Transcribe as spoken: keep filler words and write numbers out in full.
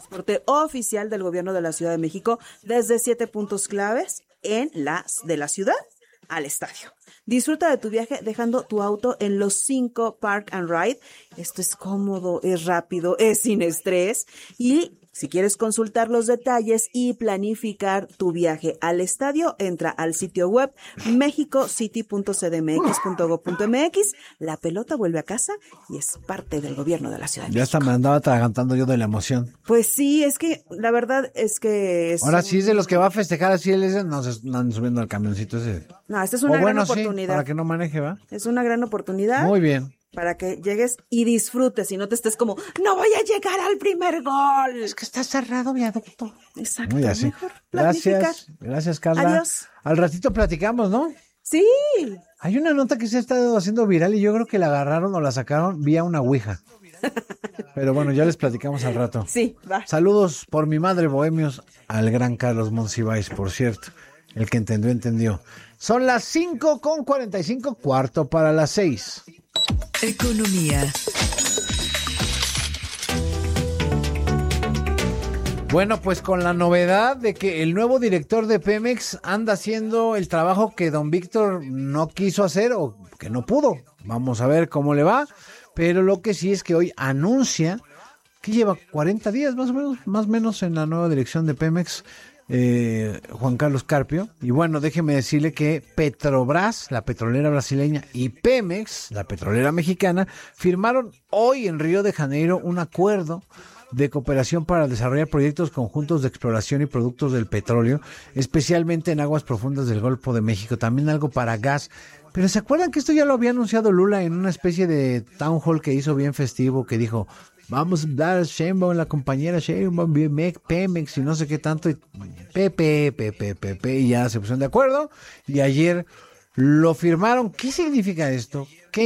transporte oficial del gobierno de la Ciudad de México desde siete puntos claves en las de la ciudad al estadio. Disfruta de tu viaje dejando tu auto en los cinco Park and Ride. Esto es cómodo, es rápido, es sin estrés. Y si quieres consultar los detalles y planificar tu viaje al estadio, entra al sitio web mexicocity punto c d m x punto gob punto m x. La pelota vuelve a casa y es parte del gobierno de la Ciudad de Ya México. hasta me andaba atragantando yo de la emoción. Pues sí, es que la verdad es que... Es Ahora un... sí es de los que va a festejar así, él es, no se andan subiendo al camioncito ese. No, esta es una o bueno, gran oportunidad. Sí, para que no maneje, ¿va? Es una gran oportunidad. Muy bien. Para que llegues y disfrutes y no te estés como, no voy a llegar al primer gol. Es que está cerrado viaducto. Exacto. Muy así. Mejor planificar. Gracias, gracias Carla. Adiós. Al ratito platicamos, ¿no? Sí. Hay una nota que se ha estado haciendo viral y yo creo que la agarraron o la sacaron vía una ouija. Pero bueno, ya les platicamos al rato. Sí, va. Saludos por mi madre, bohemios, al gran Carlos Monsiváis, por cierto. El que entendió, entendió. Son las cinco con cuarenta y cinco, cuarto para las seis. Economía. Bueno, pues con la novedad de que el nuevo director de Pemex anda haciendo el trabajo que don Víctor no quiso hacer o que no pudo. Vamos a ver cómo le va. Pero lo que sí es que hoy anuncia que lleva cuarenta días más o menos, más o menos en la nueva dirección de Pemex, eh, Juan Carlos Carpio. Y bueno, déjeme decirle que Petrobras, la petrolera brasileña, y Pemex, la petrolera mexicana, firmaron hoy en Río de Janeiro un acuerdo de cooperación para desarrollar proyectos conjuntos de exploración y productos del petróleo, especialmente en aguas profundas del Golfo de México, también algo para gas. Pero ¿se acuerdan que esto ya lo había anunciado Lula en una especie de town hall que hizo bien festivo, que dijo, vamos a dar a Sheinbaum, la compañera Sheinbaum, Pemex y no sé qué tanto, y Pepe, Pepe, Pepe, y ya se pusieron de acuerdo, y ayer lo firmaron? ¿Qué significa esto? ¿Qué